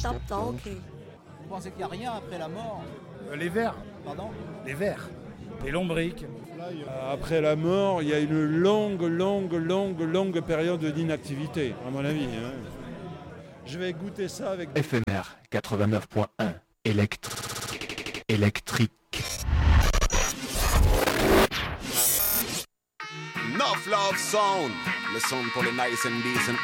Top Talking. Vous pensez qu'il n'y a rien après la mort? Les vers. Pardon? Les vers. Les lombriques. Après la mort, il y a une longue période d'inactivité, à mon avis. Hein. Je vais goûter ça avec... FMR 89.1 électrique. Enough love sound. Le son pour les nice and decent